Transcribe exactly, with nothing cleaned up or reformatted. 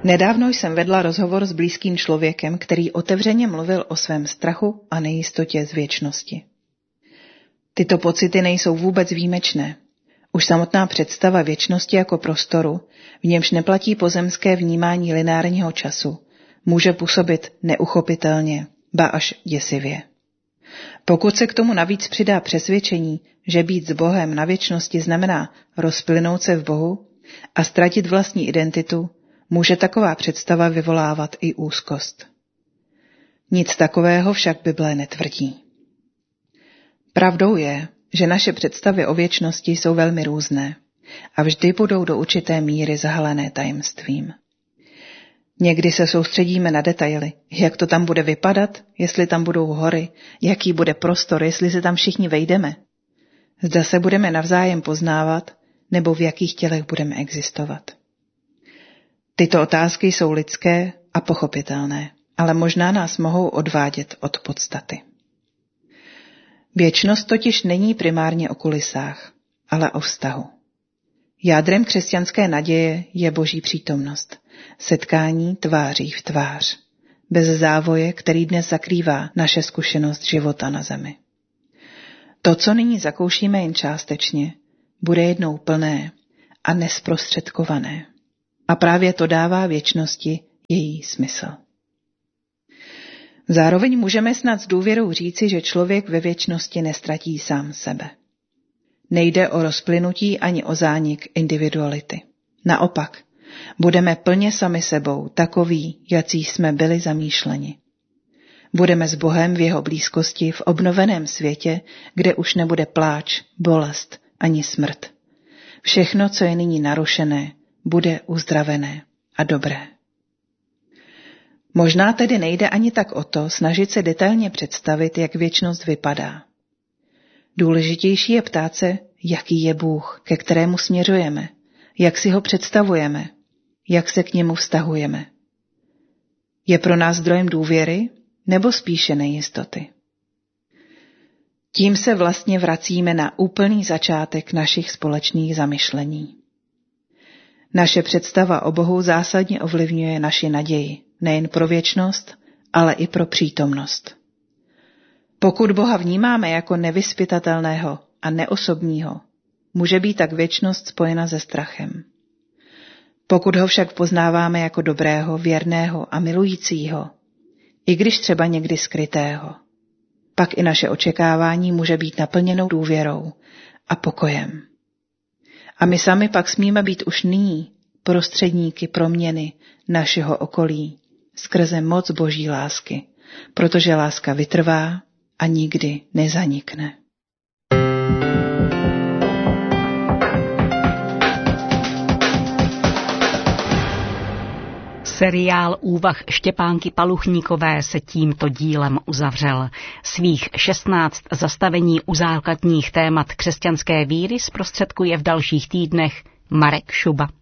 Nedávno jsem vedla rozhovor s blízkým člověkem, který otevřeně mluvil o svém strachu a nejistotě z věčnosti. Tyto pocity nejsou vůbec výjimečné. Už samotná představa věčnosti jako prostoru, v němž neplatí pozemské vnímání lineárního času, může působit neuchopitelně, ba až děsivě. Pokud se k tomu navíc přidá přesvědčení, že být s Bohem na věčnosti znamená rozplynout se v Bohu a ztratit vlastní identitu, může taková představa vyvolávat i úzkost. Nic takového však Bible netvrdí. Pravdou je, že naše představy o věčnosti jsou velmi různé a vždy budou do určité míry zahalené tajemstvím. Někdy se soustředíme na detaily, jak to tam bude vypadat, jestli tam budou hory, jaký bude prostor, jestli se tam všichni vejdeme. Zda se budeme navzájem poznávat, nebo v jakých tělech budeme existovat. Tyto otázky jsou lidské a pochopitelné, ale možná nás mohou odvádět od podstaty. Věčnost totiž není primárně o kulisách, ale o vztahu. Jádrem křesťanské naděje je Boží přítomnost, setkání tváří v tvář, bez závoje, který dnes zakrývá naše zkušenost života na zemi. To, co nyní zakoušíme jen částečně, bude jednou plné a nesprostředkované. A právě to dává věčnosti její smysl. Zároveň můžeme snad s důvěrou říci, že člověk ve věčnosti nestratí sám sebe. Nejde o rozplynutí ani o zánik individuality. Naopak, budeme plně sami sebou, takoví, jací jsme byli zamýšleni. Budeme s Bohem v jeho blízkosti v obnoveném světě, kde už nebude pláč, bolest ani smrt. Všechno, co je nyní narušené, bude uzdravené a dobré. Možná tedy nejde ani tak o to snažit se detailně představit, jak věčnost vypadá. Důležitější je ptát se, jaký je Bůh, ke kterému směřujeme, jak si ho představujeme, jak se k němu vztahujeme. Je pro nás zdrojem důvěry nebo spíše nejistoty? Tím se vlastně vracíme na úplný začátek našich společných zamyšlení. Naše představa o Bohu zásadně ovlivňuje naši naději, nejen pro věčnost, ale i pro přítomnost. Pokud Boha vnímáme jako nevyzpytatelného a neosobního, může být tak věčnost spojena se strachem. Pokud ho však poznáváme jako dobrého, věrného a milujícího, i když třeba někdy skrytého, pak i naše očekávání může být naplněnou důvěrou a pokojem. A my sami pak smíme být už nyní prostředníky proměny našeho okolí skrze moc Boží lásky, protože láska vytrvá a nikdy nezanikne. Seriál úvah Štěpánky Paluchníkové se tímto dílem uzavřel. Svých šestnáct zastavení u základních témat křesťanské víry zprostředkuje v dalších týdnech Marek Šuba.